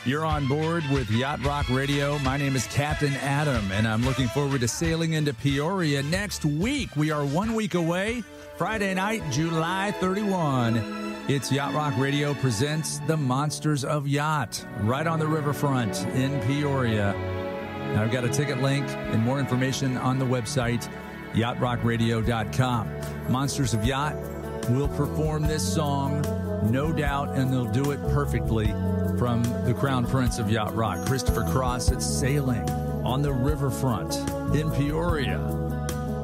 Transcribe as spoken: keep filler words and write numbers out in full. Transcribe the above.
You're on board with Yacht Rock Radio. My name is Captain Adam, and I'm looking forward to sailing into Peoria next week. We are one week away, Friday night, July thirty-first. It's Yacht Rock Radio presents The Monsters of Yacht, right on the riverfront in Peoria. Now, I've got a ticket link and more information on the website, yacht rock radio dot com. Monsters of Yacht will perform this song, no doubt, and they'll do it perfectly, from the Crown Prince of Yacht Rock, Christopher Cross. It's sailing on the riverfront in Peoria.